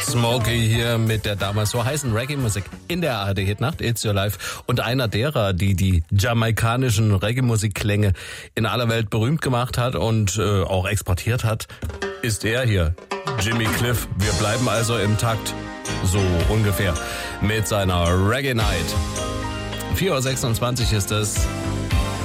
Smokey hier mit der damals so heißen Reggae-Musik in der ARD Hitnacht, It's Your Life. Und einer derer, die die jamaikanischen Reggae-Musikklänge in aller Welt berühmt gemacht hat und auch exportiert hat, ist er hier, Jimmy Cliff. Wir bleiben also im Takt, so ungefähr, mit seiner Reggae Night. 4:26 Uhr ist es.